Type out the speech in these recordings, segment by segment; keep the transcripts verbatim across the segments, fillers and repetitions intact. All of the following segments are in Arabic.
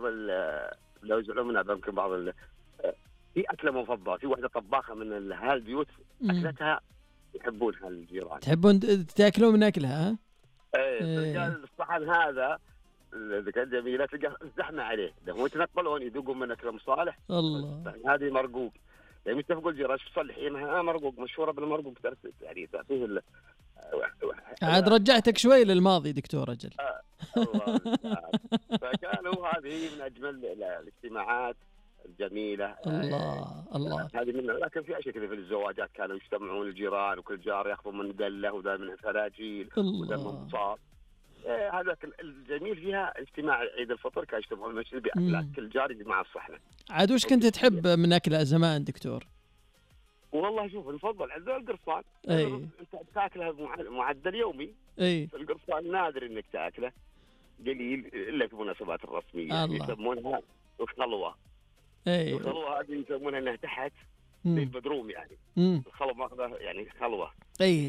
ال- لو يزعلون منها يمكن بعض ال- في أكلة مفضلة، في واحدة طباخة من ال- هالبيوت مم. أكلتها يحبونها الجيران. تحبون تاكلون من أكلها ها؟ ايه تلقى إيه. الصحن هذا اللي كان جميلة تلقى الزحمة عليه، هم يتنقلون يذوقون من أكل مصالح. الله. هذه مرقوق، يعني متفقوا الجيران شو تصلحينها؟ آه مرقوق، مشهورة بالمرقوق، تعرف يعني فيه ال... عاد رجعتك شوي للماضي دكتور أجل. آه، الله المستعان. فكانوا هذه من أجمل ال- الاجتماعات الجميلة. آه، الله الله. هذه منها. لكن في أشياء كذا في الزواجات كانوا يجتمعون الجيران وكل جار ياخذوا من دلة وذا من فراجيل وذا من الله. بصار. آه، هذا كل- الجميل فيها اجتماع عيد الفطر، كانوا يجتمعون المسجد مم. بأكلات كل جار يجمع الصحنة. عاد وش كنت تحب من أكلها زمان دكتور؟ والله شوف المفضل عندنا القرصان. أي. انت تاكله مع- معدل يومي. اي القرصان نادر انك تاكله، قليل الا في المناسبات الرسميه. الله. يسمونها الخلوه. اي. الخلوه هذه يسمونها انها تحت زي مم. البدروم، يعني مم. الخلوه ماخذه يعني خلوه، اي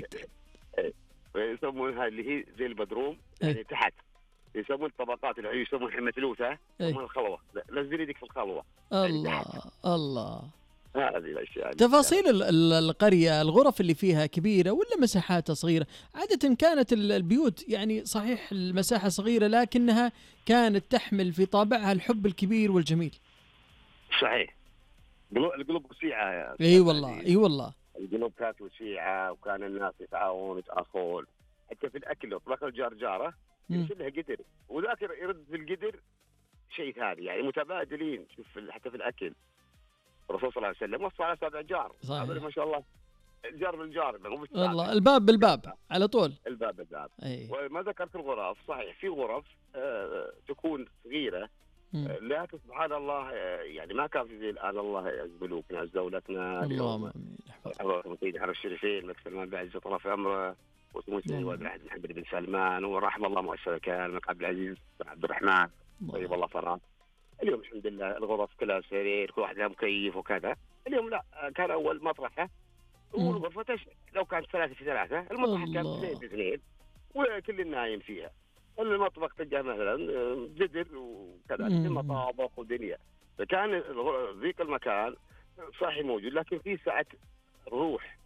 يسمونها اللي هي زي البدروم أي. يعني تحت. يسمون الطبقات اللي يسمون حمتلوثه يسمونها الخلوه. نزل يدك في الخلوه. الله الله. هذه الاشياء. تفاصيل ال- ال- القرية، الغرف اللي فيها كبيرة ولا مساحاتها صغيرة؟ عادة كانت ال- البيوت يعني صحيح المساحة صغيرة لكنها كانت تحمل في طابعها الحب الكبير والجميل. صحيح. قلو- القلوب وسيعه يا اي أستاذ والله عزيز. اي والله. القلوب كانت وسيعه وكان الناس يتعاونون يتاخون حتى في الاكل. لو طلق الجار جاره مم. يرسل لها قدر وذاك يرد في القدر شيء ثاني، يعني متبادلين. شوف في- حتى في الاكل الرسول صلى الله عليه وسلم وصى على سبع جار. صحيح. عمل ما شاء الله الجار بالجار مو بالسابع. والله الباب بالباب على طول. الباب بالباب. اي. وما ذكرت الغرف، صحيح في غرف آه تكون صغيره، مم. آه لكن سبحان الله آه يعني ما كان في زي الان. الله يعز ملوكنا عز دولتنا اللهم امين. الله سيدي حرم الشريفين الملك سلمان بعز طرف عمره، وسمو سيدي نعم. ولد العهد محمد بن سلمان، ورحم الله مؤسسه كان الملك عبد العزيز بن عبد الرحمن طيب الله ثراه. اليوم الحمد لله الغرف كلها سرير، كل واحد لها مكيف وكذا. اليوم لا، كان اول مطرحه والغرفه تش... لو كانت ثلاثه في ثلاثه، المطرحه كانت الله. اثنين في اثنين وكل نايم فيها. المطبخ تلقى مثلا جدر وكذا، مم. مطابخ ودنيا. فكان الغر- ذيك المكان صحي موجود، لكن في سعه روح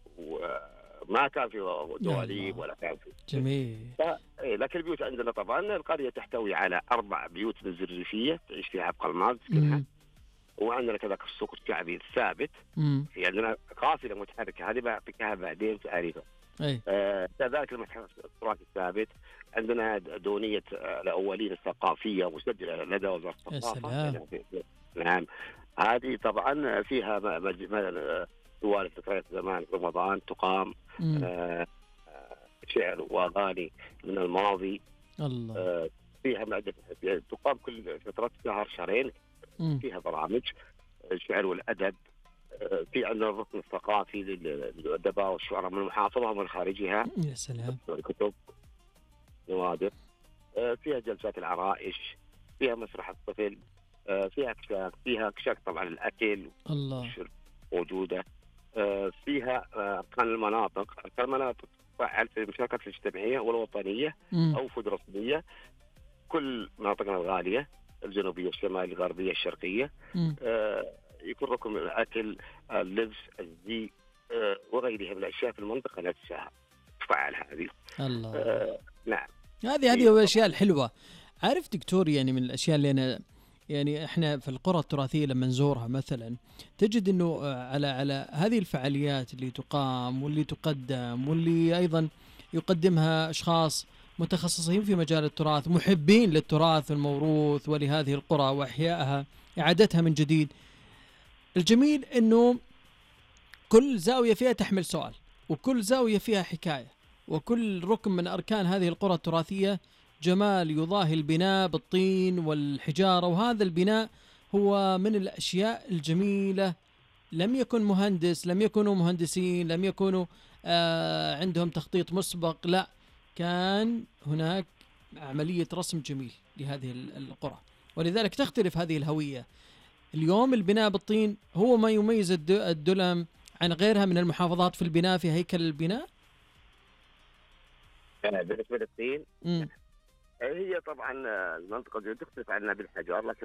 وما كان في دواليب ولا كان في. جميل. ف- إيه، لكن البيوت عندنا طبعا القريه تحتوي على اربع بيوت من الزريفيه تعيش فيها ابقى المال تسكنها. مم. وعندنا كذاك السوق الشعبي الثابت. مم. في عندنا قافله متحركه، هذه بعطيكها بعدين تعريفها. اي. آه، كذلك المتحف التراثي الثابت. عندنا دونيه آه، الاولين الثقافيه مسجله لدى وزاره يا الثقافه. سلام. نعم. هذه طبعا فيها م- مج- م- آه، سوالف ذكريات زمان رمضان تقام. مم. آه، آه، شعر واغاني من الماضي. الله. آه، فيها معدة تقام كل فترة شهر شهرين. مم. فيها برامج الشعر والأدب. آه، في عندنا الركن الثقافي لل- للأدباء والشعراء من المحافظة ومن خارجها، يا سلام. كتب نوادر. آه، فيها جلسات العرائش، فيها مسرح الطفل، آه، فيها كشاك، فيها كشاك طبعا الأكل الله. والشرب موجودة. آه، فيها آه، أركان المناطق. أركان المناطق تفعل في المشاركات الاجتماعية والوطنية مم. أو فود رسمية. كل مناطقنا الغالية الجنوبية الشمالية الغربية الشرقية مم. آه، يكون لكم الأكل اللبس الزي آه، وغيرها من الأشياء في المنطقة نفسها تفعل هذه. الله. آه، نعم. هذه هذه هو الاشياء الحلوه. عارف دكتور يعني من الاشياء اللي انا يعني احنا في القرى التراثيه لما نزورها مثلا تجد انه آه، على على هذه الفعاليات اللي تقام واللي تقدم واللي ايضا يقدمها اشخاص متخصصين في مجال التراث محبين للتراث الموروث ولهذه القرى واحيائها اعادتها من جديد. الجميل انه كل زاويه فيها تحمل سؤال وكل زاويه فيها حكايه وكل ركن من أركان هذه القرى التراثية جمال يضاهي البناء بالطين والحجارة. وهذا البناء هو من الأشياء الجميلة. لم يكن مهندس، لم يكونوا مهندسين، لم يكونوا آه عندهم تخطيط مسبق، لا كان هناك عملية رسم جميل لهذه القرى، ولذلك تختلف هذه الهوية. اليوم البناء بالطين هو ما يميز الد- الدلم عن غيرها من المحافظات في البناء في هيكل البناء. آه، بالنسبة للصين مم. هي طبعا آه، المنطقة دي تختلف عنها بالحجار، لكن